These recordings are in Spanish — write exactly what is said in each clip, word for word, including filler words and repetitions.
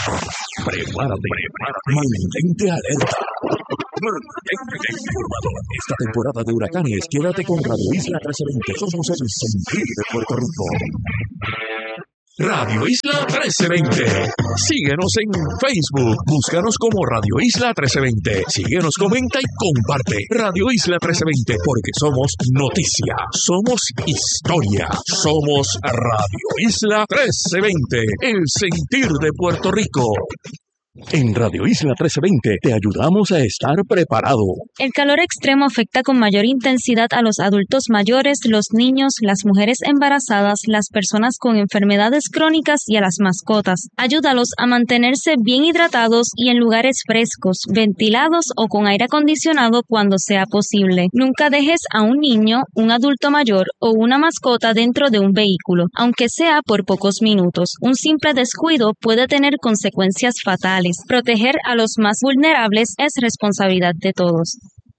Prepárate, prepárate, mantente alerta. Mantente informado. Esta temporada de huracanes, quédate con Radio Isla trece veinte. Somos el sentir de Puerto Rico. Radio Isla trece veinte. Síguenos en Facebook. Búscanos como Radio Isla trece veinte. Síguenos, comenta y comparte. Radio Isla trece veinte, porque somos noticia, somos historia, somos Radio Isla trece veinte, el sentir de Puerto Rico. En Radio Isla trece veinte te ayudamos a estar preparado. El calor extremo afecta con mayor intensidad a los adultos mayores, los niños, las mujeres embarazadas, las personas con enfermedades crónicas y a las mascotas. Ayúdalos a mantenerse bien hidratados y en lugares frescos, ventilados o con aire acondicionado cuando sea posible. Nunca dejes a un niño, un adulto mayor o una mascota dentro de un vehículo, aunque sea por pocos minutos. Un simple descuido puede tener consecuencias fatales. Proteger a los más vulnerables es responsabilidad de todos.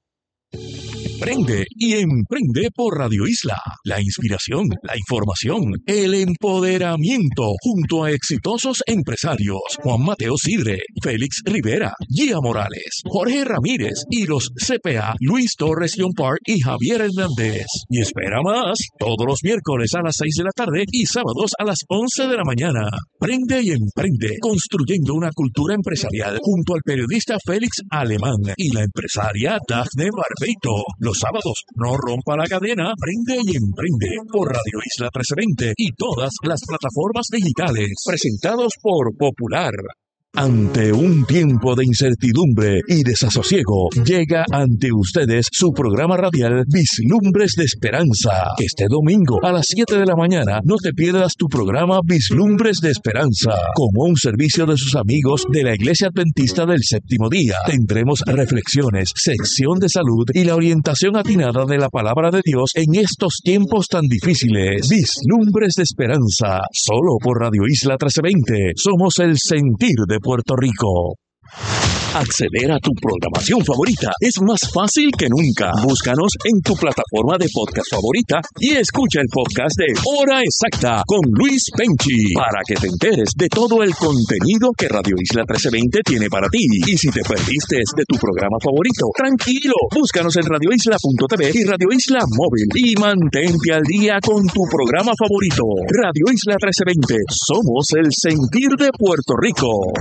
Prende y emprende por Radio Isla. La inspiración, la información, el empoderamiento, junto a exitosos empresarios Juan Mateo Sidre, Félix Rivera, Gia Morales, Jorge Ramírez y los C P A Luis Torres John Park y Javier Hernández. Y espera más, todos los miércoles a las seis de la tarde y sábados a las once de la mañana. Prende y emprende, construyendo una cultura empresarial junto al periodista Félix Alemán y la empresaria Dafne Barbeito. Los sábados, no rompa la cadena, prende y emprende por Radio Isla trece veinte y todas las plataformas digitales, presentados por Popular. Ante un tiempo de incertidumbre y desasosiego, llega ante ustedes su programa radial Vislumbres de Esperanza. Este domingo a las siete de la mañana no te pierdas tu programa Vislumbres de Esperanza. Como un servicio de sus amigos de la Iglesia Adventista del Séptimo Día, tendremos reflexiones, sección de salud y la orientación atinada de la Palabra de Dios en estos tiempos tan difíciles. Vislumbres de Esperanza, solo por Radio Isla trece veinte. Somos el sentir de Puerto Rico. Acceder a tu programación favorita es más fácil que nunca. Búscanos en tu plataforma de podcast favorita y escucha el podcast de Hora Exacta con Luis Penchi para que te enteres de todo el contenido que Radio Isla trece veinte tiene para ti. Y si te perdiste de tu programa favorito, tranquilo, búscanos en radio isla punto t v y Radio Isla Móvil y mantente al día con tu programa favorito. Radio Isla trece veinte, somos el sentir de Puerto Rico.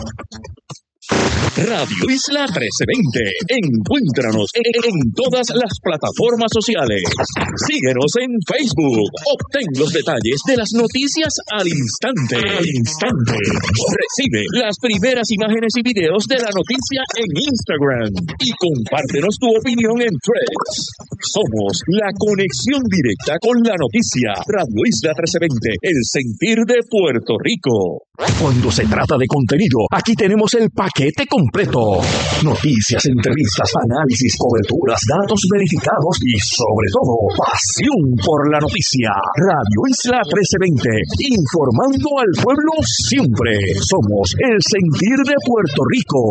Radio Isla trece veinte. Encuéntranos en, en todas las plataformas sociales. Síguenos en Facebook. Obtén los detalles de las noticias al instante. Al instante. Recibe las primeras imágenes y videos de la noticia en Instagram. Y compártenos tu opinión en Threads. Somos la conexión directa con la noticia. Radio Isla trece veinte. El sentir de Puerto Rico. Cuando se trata de contenido, aquí tenemos el paquete completo. Noticias, entrevistas, análisis, coberturas, datos verificados y, sobre todo, pasión por la noticia. Radio Isla trece veinte, informando al pueblo siempre. Somos el sentir de Puerto Rico.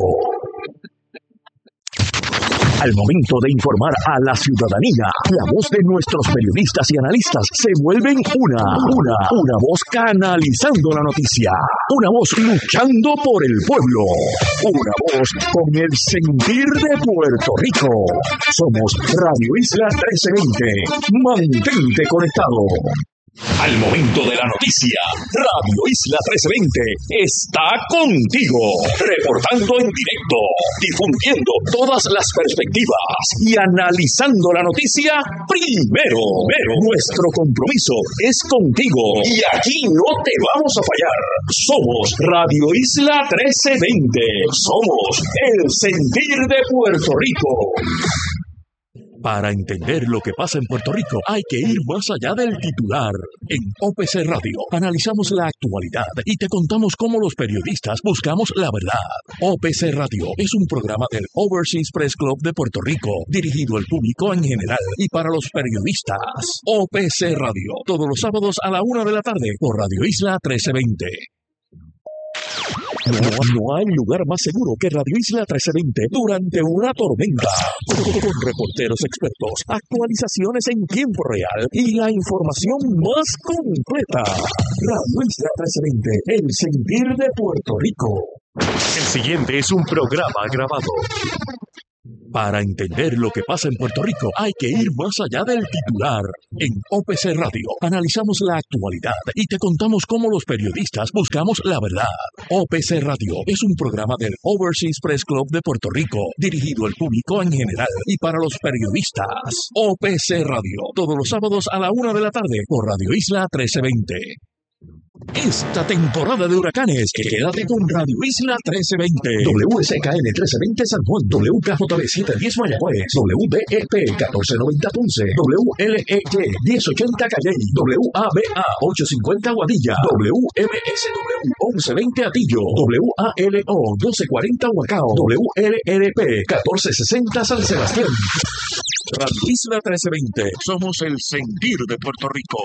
Al momento de informar a la ciudadanía, la voz de nuestros periodistas y analistas se vuelven una, una, una voz canalizando la noticia, una voz luchando por el pueblo, una voz con el sentir de Puerto Rico. Somos Radio Isla trece veinte. Mantente conectado. Al momento de la noticia, Radio Isla trece veinte está contigo, reportando en directo, difundiendo todas las perspectivas y analizando la noticia primero. Pero nuestro compromiso es contigo y aquí no te vamos a fallar. Somos Radio Isla trece veinte. Somos el sentir de Puerto Rico. Para entender lo que pasa en Puerto Rico, hay que ir más allá del titular. En O P C Radio analizamos la actualidad y te contamos cómo los periodistas buscamos la verdad. O P C Radio es un programa del Overseas Press Club de Puerto Rico, dirigido al público en general y para los periodistas. O P C Radio, todos los sábados a la una de la tarde por Radio Isla trece veinte. No, no hay lugar más seguro que Radio Isla trescientos veinte durante una tormenta. Con reporteros expertos, actualizaciones en tiempo real y la información más completa. Radio Isla trescientos veinte, el sentir de Puerto Rico. El siguiente es un programa grabado. Para entender lo que pasa en Puerto Rico hay que ir más allá del titular. En O P C Radio analizamos la actualidad y te contamos cómo los periodistas buscamos la verdad. O P C Radio es un programa del Overseas Press Club de Puerto Rico, dirigido al público en general y para los periodistas. O P C Radio, todos los sábados a la una de la tarde por Radio Isla trece veinte. Esta temporada de huracanes, quédate con Radio Isla trece veinte. W S K N trece veinte San Juan, W K J B setecientos diez Mayagüez, W B E P catorce noventa Ponce, W L E Y diez ochenta Calley, W A B A ochocientos cincuenta Guadilla, W M S W once veinte Atillo, W A L O doce cuarenta Huacao, W L R P catorce sesenta San Sebastián. Radio Isla trece veinte, somos el sentir de Puerto Rico.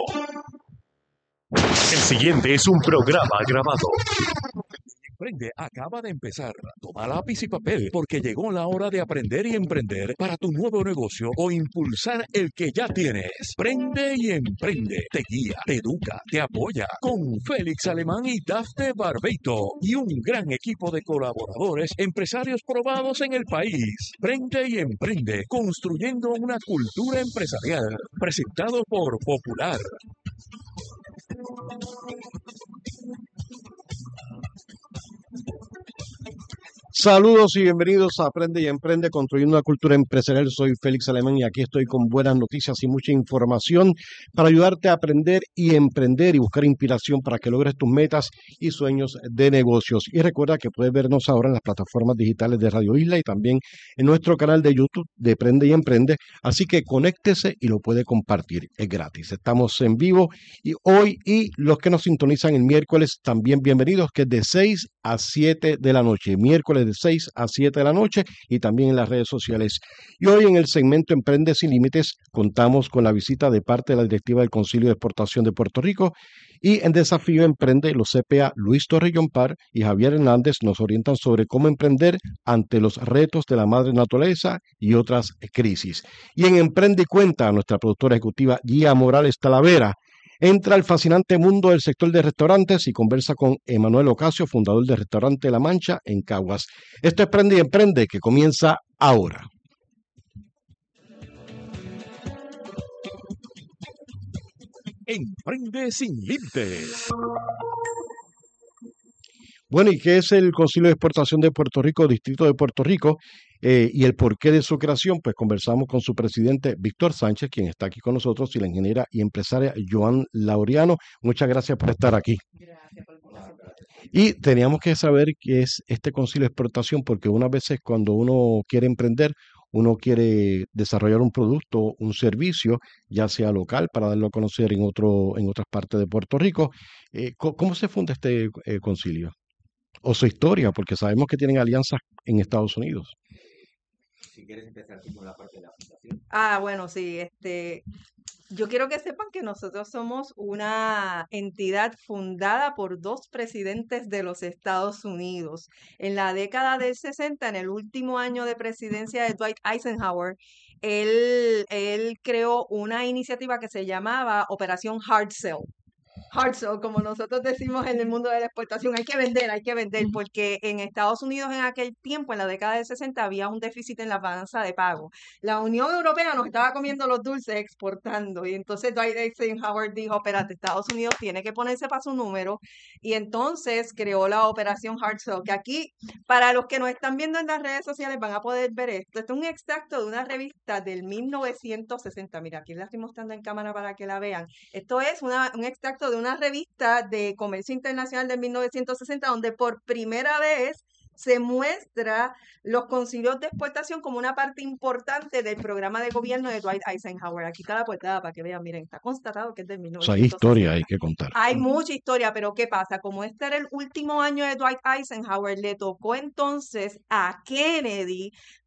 El siguiente es un programa grabado. Emprende acaba de empezar. Toma lápiz y papel porque llegó la hora de aprender y emprender para tu nuevo negocio o impulsar el que ya tienes. Prende y emprende. Te guía, te educa, te apoya con Félix Alemán y Dafne Barbeito y un gran equipo de colaboradores, empresarios probados en el país. Prende y emprende construyendo una cultura empresarial. Presentado por Popular. Saludos y bienvenidos a Aprende y Emprende, construyendo una cultura empresarial. Soy Félix Alemán y aquí estoy con buenas noticias y mucha información para ayudarte a aprender y emprender y buscar inspiración para que logres tus metas y sueños de negocios. Y recuerda que puedes vernos ahora en las plataformas digitales de Radio Isla y también en nuestro canal de YouTube de Aprende y Emprende. Así que conéctese y lo puede compartir. Es gratis. Estamos en vivo y hoy, y los que nos sintonizan el miércoles, también bienvenidos, que es de seis a siete de la noche. Miércoles de seis a siete de la noche y también en las redes sociales. Y hoy en el segmento Emprende Sin Límites contamos con la visita de parte de la directiva del Concilio de Exportación de Puerto Rico, y en Desafío Emprende los C P A Luis Torrellón-Par y Javier Hernández nos orientan sobre cómo emprender ante los retos de la madre naturaleza y otras crisis. Y en Emprende y Cuenta, nuestra productora ejecutiva Gia Morales Talavera entra al fascinante mundo del sector de restaurantes y conversa con Emanuel Ocasio, fundador del restaurante La Mancha en Caguas. Esto es Prende y Emprende, que comienza ahora. Emprende Sin Límites. Bueno, ¿y qué es el Concilio de Exportación de Puerto Rico, Distrito de Puerto Rico? Eh, y el porqué de su creación, pues conversamos con su presidente Víctor Sánchez, quien está aquí con nosotros, y la ingeniera y empresaria Joan Laureano. Muchas gracias por estar aquí. Gracias por la Y teníamos que saber qué es este Concilio de Exportación, porque unas veces cuando uno quiere emprender, uno quiere desarrollar un producto, un servicio, ya sea local, para darlo a conocer en otro, en otras partes de Puerto Rico. Eh, ¿Cómo se funda este eh, concilio? O su historia, porque sabemos que tienen alianzas en Estados Unidos. Si quieres empezar tú con la parte de la fundación. Ah, bueno, sí, este, yo quiero que sepan que nosotros somos una entidad fundada por dos presidentes de los Estados Unidos. En la década del sesenta, en el último año de presidencia de Dwight Eisenhower, él, él creó una iniciativa que se llamaba Operación Hard Sell. Hard sell, como nosotros decimos en el mundo de la exportación, hay que vender, hay que vender, porque en Estados Unidos en aquel tiempo, en la década del sesenta, había un déficit en la balanza de pago. La Unión Europea nos estaba comiendo los dulces exportando, y entonces Dwight Eisenhower dijo, espérate, Estados Unidos tiene que ponerse para su número, y entonces creó la operación Hard Sell, que aquí, para los que nos están viendo en las redes sociales, van a poder ver esto. Esto es un extracto de una revista del mil novecientos sesenta. Mira, aquí la estoy mostrando en cámara para que la vean. Esto es una, un extracto de una una revista de comercio internacional de mil novecientos sesenta, donde por primera vez se muestra los concilios de exportación como una parte importante del programa de gobierno de Dwight Eisenhower. Aquí está la portada para que vean, miren, está constatado que es del mil novecientos sesenta. O sea, hay historia, hay que contar. Hay mucha historia, pero ¿qué pasa? Como este era el último año de Dwight Eisenhower, le tocó entonces a Kennedy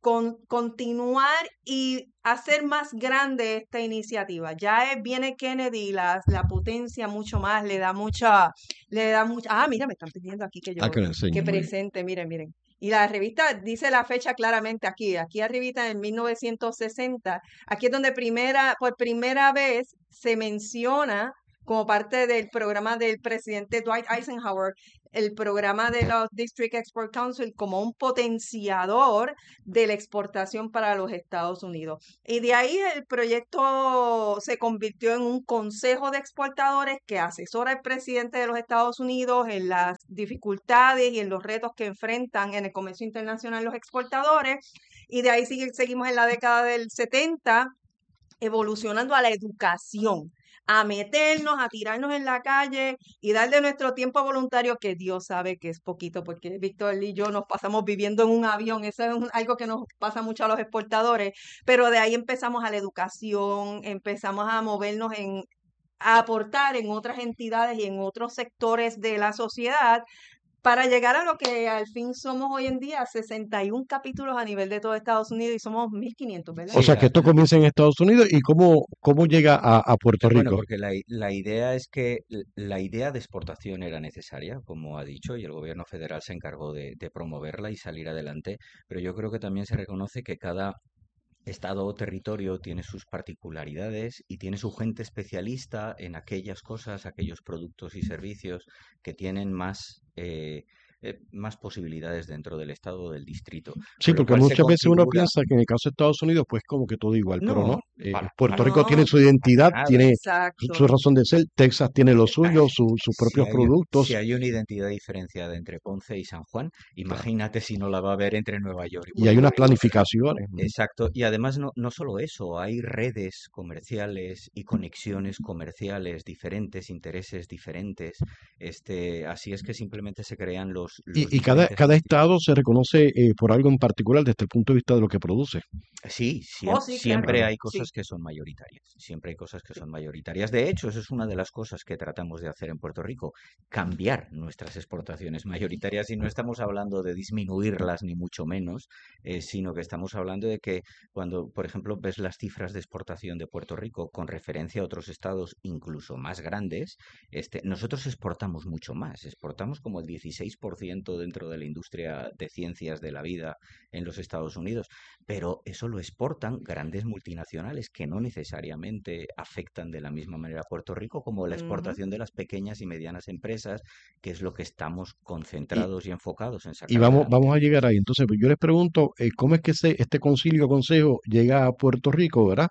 con, continuar y hacer más grande esta iniciativa. Ya es, viene Kennedy, la, la potencia mucho más, le da mucha, le da mucha, ah, mira, me están pidiendo aquí que yo, Ah, que lo enseñe, que muy bien. presente, miren, miren. Y la revista dice la fecha claramente aquí, aquí arribita en mil novecientos sesenta, aquí es donde primera, por primera vez se menciona como parte del programa del presidente Dwight Eisenhower, el programa de los District Export Council como un potenciador de la exportación para los Estados Unidos. Y de ahí el proyecto se convirtió en un consejo de exportadores que asesora al presidente de los Estados Unidos en las dificultades y en los retos que enfrentan en el comercio internacional los exportadores. Y de ahí sigue, seguimos en la década del setenta, evolucionando a la educación, a meternos, a tirarnos en la calle y darle nuestro tiempo voluntario, que Dios sabe que es poquito, porque Víctor y yo nos pasamos viviendo en un avión, eso es un, algo que nos pasa mucho a los exportadores, pero de ahí empezamos a la educación, empezamos a movernos en, a aportar en otras entidades y en otros sectores de la sociedad, para llegar a lo que al fin somos hoy en día, sesenta y un capítulos a nivel de todo Estados Unidos y somos mil quinientos, ¿verdad? O Sí, sea, la- que esto comienza en Estados Unidos y cómo, cómo llega a, a Puerto Bueno, Rico. porque la, i- la idea es que l- la idea de exportación era necesaria, como ha dicho, y el gobierno federal se encargó de, de promoverla y salir adelante, pero yo creo que también se reconoce que cada estado o territorio tiene sus particularidades y tiene su gente especialista en aquellas cosas, aquellos productos y servicios que tienen más, eh, eh, más posibilidades dentro del estado o del distrito, Sí, con lo porque cual se muchas veces uno configura. piensa que en el caso de Estados Unidos, pues como que todo igual, pero no. No, Eh, para, Puerto para Rico tiene No, su identidad, nada. tiene su, exacto. su razón de ser. Texas tiene lo suyo, su- sus Si propios hay, un- si productos. hay una identidad diferenciada entre Ponce y San Juan, imagínate si no la va a haber entre Nueva York y Y hay Puerto unas Rico. planificaciones. Exacto, y además no, no solo eso, hay redes comerciales y conexiones comerciales diferentes, intereses diferentes, este, así es que simplemente se crean los, los Y, y cada, diferentes cada municipios. estado se reconoce eh, por algo en particular desde el punto de vista de lo que produce. Sí, Oh, siem- sí, siempre claro. Claro. hay Sí, cosas que son mayoritarias, siempre hay cosas que son mayoritarias. De hecho, eso es una de las cosas que tratamos de hacer en Puerto Rico, cambiar nuestras exportaciones mayoritarias, y no estamos hablando de disminuirlas ni mucho menos, eh, sino que estamos hablando de que cuando, por ejemplo, ves las cifras de exportación de Puerto Rico con referencia a otros estados incluso más grandes, este, nosotros exportamos mucho más, exportamos como el dieciséis por ciento dentro de la industria de ciencias de la vida en los Estados Unidos, pero eso lo exportan grandes multinacionales que no necesariamente afectan de la misma manera a Puerto Rico como la ujú. exportación de las pequeñas y medianas empresas, que es lo que estamos Y, concentrados y enfocados en y sacar vamos, adelante. vamos a llegar ahí. Entonces, pues, yo les pregunto, eh, ¿cómo es que ese, este concilio consejo llega a Puerto Rico, ¿verdad?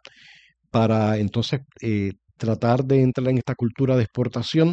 Para entonces eh, tratar de entrar en esta cultura de exportación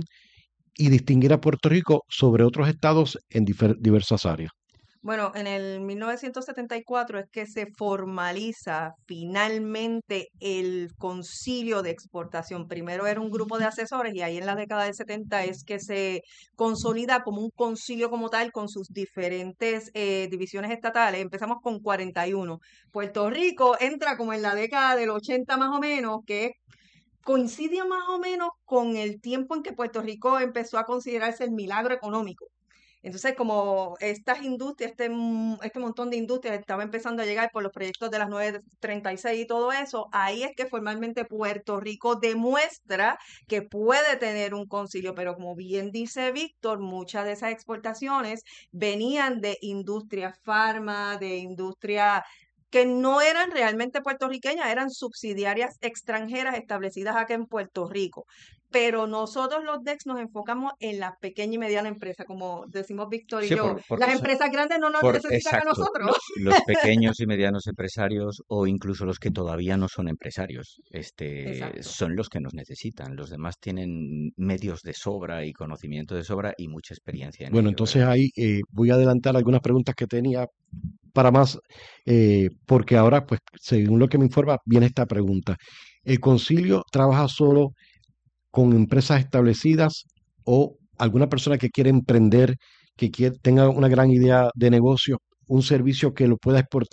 y distinguir a Puerto Rico sobre otros estados en difer- diversas áreas. Bueno, en el mil novecientos setenta y cuatro es que se formaliza finalmente el concilio de exportación. Primero era un grupo de asesores y ahí en la década del setenta es que se consolida como un concilio como tal con sus diferentes eh, divisiones estatales. Empezamos con cuarenta y uno. Puerto Rico entra como en la década del ochenta más o menos, que es coincide más o menos con el tiempo en que Puerto Rico empezó a considerarse el milagro económico. Entonces, como estas industrias, este, m- este montón de industrias estaba empezando a llegar por los proyectos de las nueve treinta y seis y todo eso, ahí es que formalmente Puerto Rico demuestra que puede tener un concilio, pero como bien dice Víctor, muchas de esas exportaciones venían de industria farma, de industria que no eran realmente puertorriqueñas, eran subsidiarias extranjeras establecidas acá en Puerto Rico. Pero nosotros los D E X nos enfocamos en la pequeña y mediana empresa, como decimos Víctor y Sí, yo. por, porque Las son, empresas grandes no nos por, necesitan a exacto, nosotros. lo- los pequeños y medianos empresarios o incluso los que todavía no son empresarios, este, Exacto. son los que nos necesitan. Los demás tienen medios de sobra y conocimiento de sobra y mucha experiencia en Bueno, ello, entonces ¿verdad? ahí eh, voy a adelantar algunas preguntas que tenía para más, eh, porque ahora, pues, según lo que me informa, viene esta pregunta. ¿El concilio trabaja solo con empresas establecidas o alguna persona que quiere emprender, que quiere, tenga una gran idea de negocio, un servicio que lo pueda exportar,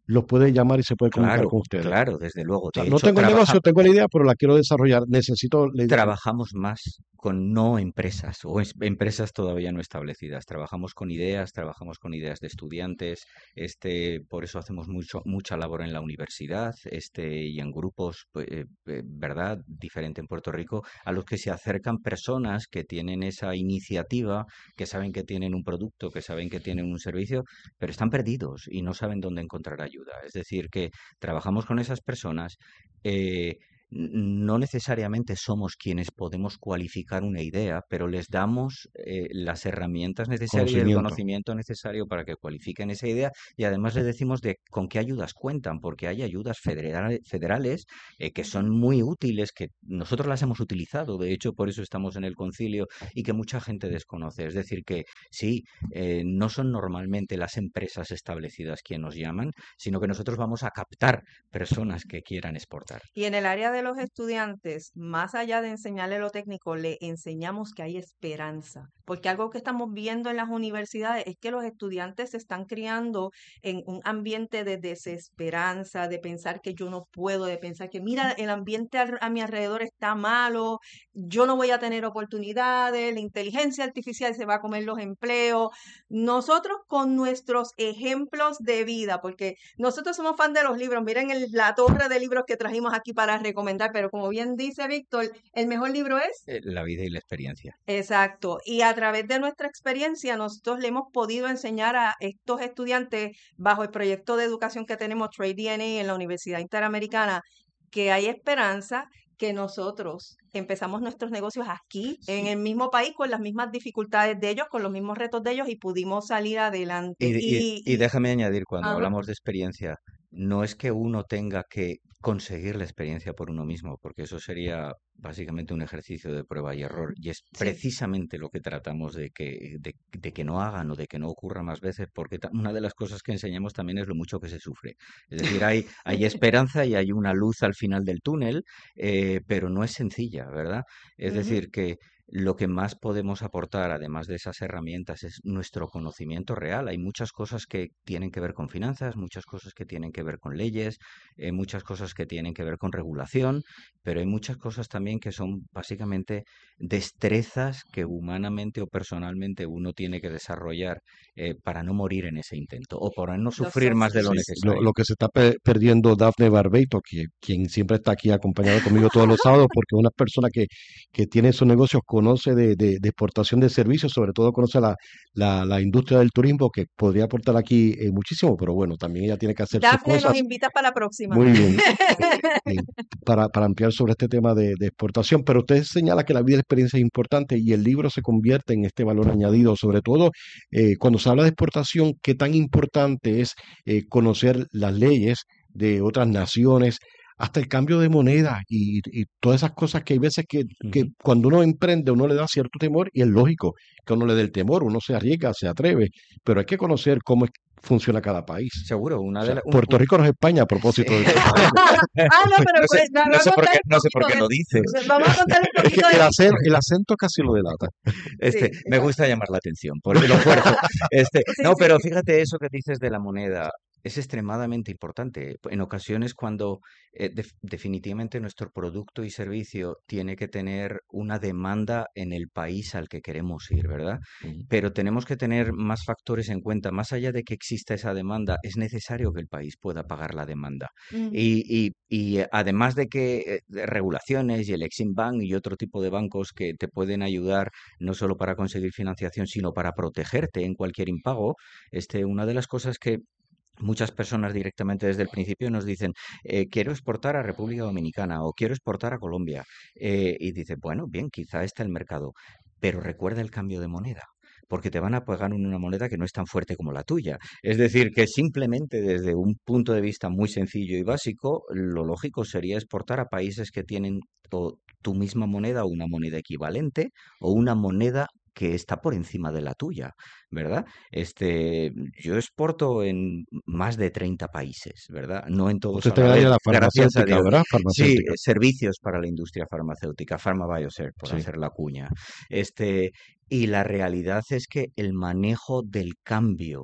los puede llamar y se puede comunicar Claro, con ustedes. claro, desde luego. O sea, De no hecho, tengo el trabaja- negocio, tengo la idea, pero la quiero desarrollar. Necesito la idea. Trabajamos más con no empresas o es- empresas todavía no establecidas. Trabajamos con ideas, trabajamos con ideas de estudiantes. Este, por eso hacemos mucho, mucha labor en la universidad, este, y en grupos, pues, eh, eh, verdad, diferente en Puerto Rico, a los que se acercan personas que tienen esa iniciativa, que saben que tienen un producto, que saben que tienen un servicio, pero están perdidos y no saben dónde encontrar ayuda. Es decir, que trabajamos con esas personas. eh, n- no necesariamente somos quienes podemos cualificar una idea, pero les damos eh, las herramientas necesarias y el Conocimiento. conocimiento necesario para que cualifiquen esa idea, y además les decimos de con qué ayudas cuentan, porque hay ayudas federales, federales eh, que son muy útiles, que nosotros las hemos utilizado, de hecho por eso estamos en el concilio, y que mucha gente desconoce. Es decir, que sí, eh, no son normalmente las empresas establecidas quienes nos llaman, sino que nosotros vamos a captar personas que quieran exportar. Y en el área de los estudiantes, más allá de enseñarle lo técnico, le enseñamos que hay esperanza, porque algo que estamos viendo en las universidades es que los estudiantes se están criando en un ambiente de desesperanza, de pensar que yo no puedo, de pensar que mira, el ambiente al- a mi alrededor está malo, yo no voy a tener oportunidades, la inteligencia artificial se va a comer los empleos. Nosotros con nuestros ejemplos de vida, porque nosotros somos fan de los libros, miren el- la torre de libros que trajimos aquí para recomendar, pero como bien dice Víctor, el mejor libro es... Eh, La vida y la experiencia. Exacto, y a través de nuestra experiencia nosotros le hemos podido enseñar a estos estudiantes bajo el proyecto de educación que tenemos Trade D N A en la Universidad Interamericana, que hay esperanza, que nosotros empezamos nuestros negocios aquí, en el mismo país, con las mismas dificultades de ellos, con los mismos retos de ellos, y pudimos salir adelante. Y, y- Y, y y- déjame añadir, cuando ajá. hablamos de experiencia, no es que uno tenga que conseguir la experiencia por uno mismo, porque eso sería básicamente un ejercicio de prueba y error, y es Sí. precisamente lo que tratamos de que, de, de que no hagan o de que no ocurra más veces, porque ta- una de las cosas que enseñamos también es lo mucho que se sufre. Es decir, hay, hay esperanza y hay una luz al final del túnel, eh, pero no es sencilla, ¿verdad? Es Ujú. decir, que lo que más podemos aportar, además de esas herramientas, es nuestro conocimiento real. Hay muchas cosas que tienen que ver con finanzas, muchas cosas que tienen que ver con leyes, eh, muchas cosas que tienen que ver con regulación, pero hay muchas cosas también que son básicamente destrezas que humanamente o personalmente uno tiene que desarrollar eh, para no morir en ese intento o para no Los sufrir soft más de lo Sí, skills. lo, necesario. lo que se está pe- perdiendo Dafne Barbeito, que, quien siempre está aquí acompañado conmigo todos los sábados, porque es una persona que, que tiene esos negocios, conoce de, de- de exportación de servicios, sobre todo conoce la, la, la industria del turismo, que podría aportar aquí eh, muchísimo, pero bueno, también ella tiene que hacer sus Dafne, nos cosas. invitas para la próxima. Muy bien, eh, para, para ampliar sobre este tema de, de exportación, pero usted señala que la vida y la experiencia es importante y el libro se convierte en este valor añadido, sobre todo eh, cuando se habla de exportación, qué tan importante es eh, conocer las leyes de otras naciones, hasta el cambio de moneda y, y todas esas cosas que hay veces que, que Ujú. cuando uno emprende uno le da cierto temor y es lógico que uno le dé el temor, uno se arriesga, se atreve, pero hay que conocer cómo es- funciona cada país. Seguro, una O de sea, las... un- Puerto un- Rico no es España a Sí. propósito de eso. Ah, no, pero No sé, pues, va- no va a sé por contar qué, un no sé por poquito qué de- lo dices. Vamos a contar un Es que poquito el de... acento, el acento casi lo delata. Este, Sí, me gusta llamar la atención por el esfuerzo. Este, sí, no, sí. pero fíjate eso que dices de la moneda. Es extremadamente importante. En ocasiones cuando eh, def- definitivamente nuestro producto y servicio tiene que tener una demanda en el país al que queremos ir, ¿verdad? Pero tenemos que tener más factores en cuenta. Más allá de que exista esa demanda, es necesario que el país pueda pagar la demanda. Ujú. Y, y- y, eh, además de que eh, de regulaciones y el Exim Bank y otro tipo de bancos que te pueden ayudar no solo para conseguir financiación, sino para protegerte en cualquier impago, este, una de las cosas que muchas personas directamente desde el principio nos dicen, eh, quiero exportar a República Dominicana o quiero exportar a Colombia. Eh, y dice, bueno, bien, quizá está el mercado, pero recuerda el cambio de moneda, porque te van a pagar en una moneda que no es tan fuerte como la tuya. Es decir, que simplemente desde un punto de vista muy sencillo y básico, lo lógico sería exportar a países que tienen o tu misma moneda o una moneda equivalente o una moneda que está por encima de la tuya, ¿verdad? Este, yo exporto en más de treinta países, ¿verdad? No en todos Usted a está en la el área vez, de la gracias a farmacéutica, Dios. ¿verdad? Sí, Farmacéutica. eh, servicios para la industria farmacéutica, PharmaBioServ, por Sí. hacer la cuña. Este, y la realidad es que el manejo del cambio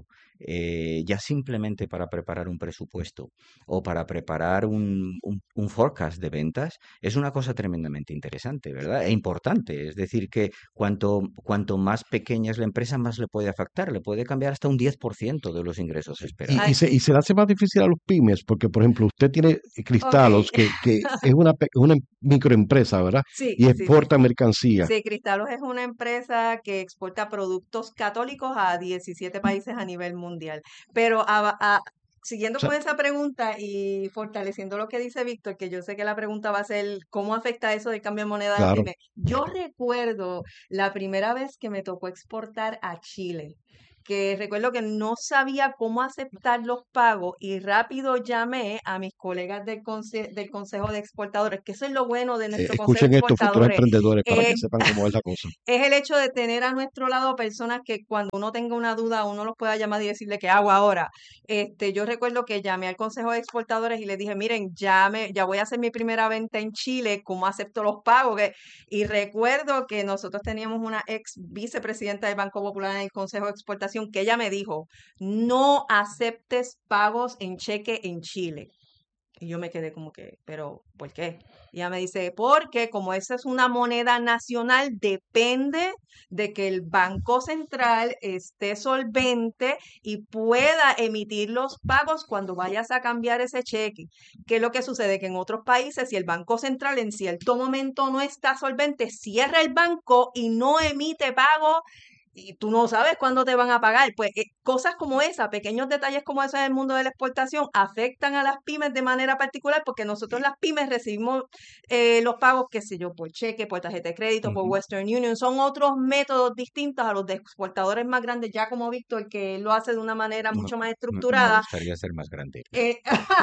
eh, ya simplemente para preparar un presupuesto o para preparar un, un, un forecast de ventas, es una cosa tremendamente interesante, ¿verdad? E importante. Es decir, que cuanto, cuanto más pequeña es la empresa, más le puede afectar. Le puede cambiar hasta un diez por ciento de los ingresos esperados. Y, y, se, y se le hace más difícil a los pymes, porque, por ejemplo, usted tiene Cristalos, okay. que, que es una, una microempresa, ¿verdad? Sí, y exporta sí, sí. mercancía. Sí, Cristalos es una empresa que exporta productos católicos a diecisiete países a nivel mundial. Pero a, a, siguiendo o sea, con esa pregunta y fortaleciendo lo que dice Víctor, que yo sé que la pregunta va a ser ¿cómo afecta eso del cambio de moneda? Claro. Yo recuerdo la primera vez que me tocó exportar a Chile, que recuerdo que no sabía cómo aceptar los pagos y rápido llamé a mis colegas del, conse del Consejo de Exportadores, que eso es lo bueno de nuestro eh, Consejo de Exportadores. Escuchen esto, futuros emprendedores, para eh, que sepan cómo es la cosa. Es el hecho de tener a nuestro lado personas que cuando uno tenga una duda, uno los pueda llamar y decirle qué hago ahora. Este, yo recuerdo que llamé al Consejo de Exportadores y les dije, miren, ya, me, ya voy a hacer mi primera venta en Chile, ¿cómo acepto los pagos? Y recuerdo que nosotros teníamos una ex vicepresidenta del Banco Popular en el Consejo de Exportación que ella me dijo, no aceptes pagos en cheque en Chile. Y yo me quedé como que, ¿pero por qué? Y ella me dice, porque como esa es una moneda nacional, depende de que el Banco Central esté solvente y pueda emitir los pagos cuando vayas a cambiar ese cheque. ¿Qué es lo que sucede? Que en otros países, si el Banco Central en cierto momento no está solvente, cierra el banco y no emite pago, y tú no sabes cuándo te van a pagar. Pues eh, cosas como esa, pequeños detalles como esos en el mundo de la exportación afectan a las pymes de manera particular porque nosotros las pymes recibimos eh, los pagos, qué sé yo, por cheque, por tarjeta de crédito, uh-huh. por Western Union. Son otros métodos distintos a los de exportadores más grandes, ya como Víctor, que lo hace de una manera mucho más estructurada. Me gustaría ser más grande. Eh,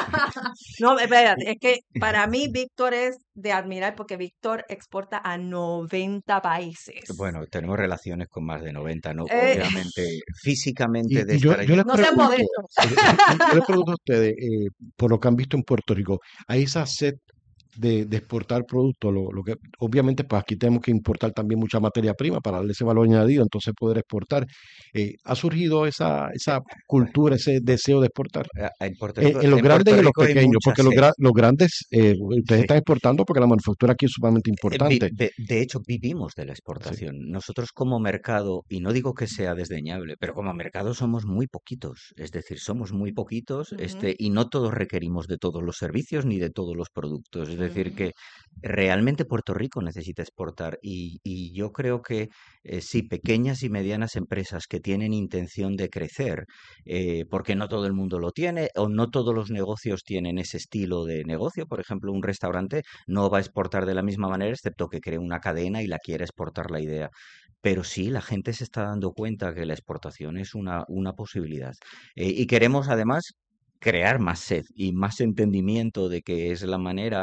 no, espérate, es que para mí Víctor es de admirar porque Víctor exporta a noventa países. Bueno, tenemos relaciones con más de noventa, ¿no? Eh, Obviamente, físicamente y, de y yo, estar yo les no pregunto, sean modestos. Yo les pregunto a ustedes, eh, por lo que han visto en Puerto Rico, ¿hay esa sed de, de exportar productos? Lo, lo que, obviamente, pues aquí tenemos que importar también mucha materia prima para darle ese valor añadido, entonces poder exportar. Eh, ¿Ha surgido esa, esa cultura, ese deseo de exportar? En, Puerto Rico, en, en los en grandes y en los pequeños, porque los, gra los grandes, eh, ustedes sí. están exportando porque la manufactura aquí es sumamente importante. Eh, de, de hecho, vivimos de la exportación. Sí. Nosotros como mercado, y no digo que sea desdeñable, pero como mercado somos muy poquitos. Es decir, somos muy poquitos uh-huh. este, y no todos requerimos de todos los servicios ni de todos los productos. Es decir, que realmente Puerto Rico necesita exportar y, y yo creo que eh, sí, pequeñas y medianas empresas que tienen intención de crecer, eh, porque no todo el mundo lo tiene o no todos los negocios tienen ese estilo de negocio. Por ejemplo, un restaurante no va a exportar de la misma manera, excepto que cree una cadena y la quiera exportar la idea. Pero sí, la gente se está dando cuenta que la exportación es una, una posibilidad. Eh, y queremos además crear más sed y más entendimiento de que es la manera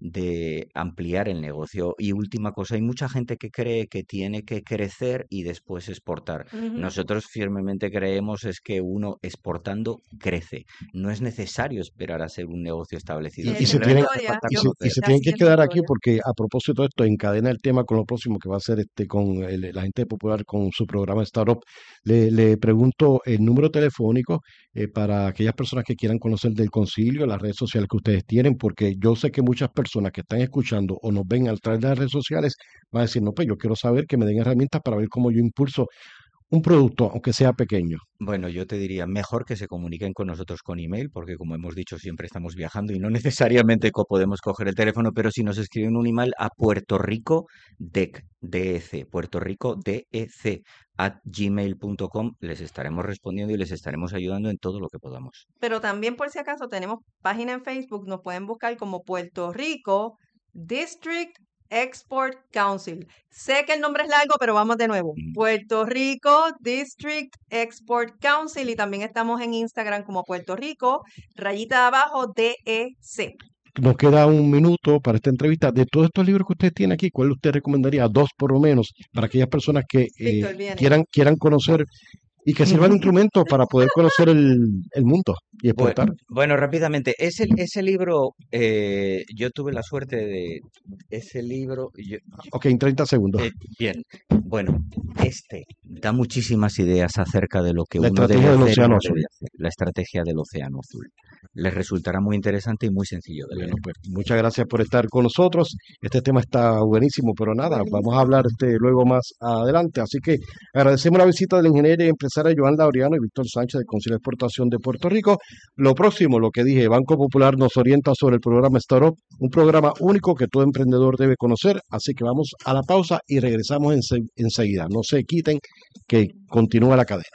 de ampliar el negocio. Y última cosa, hay mucha gente que cree que tiene que crecer y después exportar. Uh-huh. Nosotros firmemente creemos es que uno exportando crece. No es necesario esperar a ser un negocio establecido. Y, y se tienen, y se, y se tienen que quedar aquí porque a propósito de esto, encadena el tema con lo próximo que va a ser este con el, la gente popular con su programa Startup. Le, le pregunto el número telefónico eh, para aquellas personas que quieran conocer del concilio, las redes sociales que ustedes tienen, porque yo sé que muchas personas personas que están escuchando o nos ven a través de las redes sociales van a decir, no, pues yo quiero saber que me den herramientas para ver cómo yo impulso un producto, aunque sea pequeño. Bueno, yo te diría mejor que se comuniquen con nosotros con email, porque como hemos dicho, siempre estamos viajando y no necesariamente podemos coger el teléfono, pero si nos escriben un email a Puerto Rico Dec, D E C, Puerto Rico D E C, at gmail punto com, les estaremos respondiendo y les estaremos ayudando en todo lo que podamos. Pero también, por si acaso, tenemos página en Facebook, nos pueden buscar como Puerto Rico District Export Council. Sé que el nombre es largo, pero vamos de nuevo. Puerto Rico District Export Council y también estamos en Instagram como Puerto Rico, rayita de abajo, D E C. Nos queda un minuto para esta entrevista. De todos estos libros que usted tiene aquí, ¿cuál usted recomendaría? Dos por lo menos, para aquellas personas que eh, quieran, quieran conocer y que sirva de instrumento para poder conocer el, el mundo y exportar. Bueno, bueno rápidamente, ese, ese libro, eh, yo tuve la suerte de, ese libro... Yo, ok, en treinta segundos. Eh, bien, bueno, este da muchísimas ideas acerca de lo que la uno estrategia debe del hacer, océano no azul. debe hacer, la estrategia del océano azul. Les resultará muy interesante y muy sencillo de leer. Bueno, pues, muchas gracias por estar con nosotros. Este tema está buenísimo, pero nada, vamos a hablar este luego más adelante. Así que agradecemos la visita del ingeniero y empresario Joan Laureano y Víctor Sánchez del Consejo de Exportación de Puerto Rico. Lo próximo, lo que dije, Banco Popular nos orienta sobre el programa Startup, un programa único que todo emprendedor debe conocer. Así que vamos a la pausa y regresamos ense- enseguida. No se quiten, que continúa la cadena.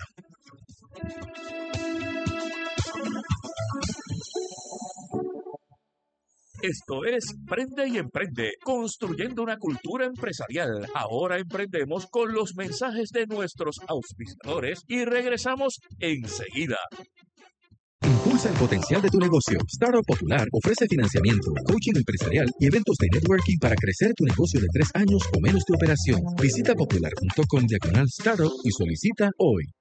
Esto es Prende y Emprende, construyendo una cultura empresarial. Ahora emprendemos con los mensajes de nuestros auspiciadores y regresamos enseguida. Impulsa el potencial de tu negocio. Startup Popular ofrece financiamiento, coaching empresarial y eventos de networking para crecer tu negocio de tres años o menos de operación. Visita popular punto com diagonal startup y solicita hoy.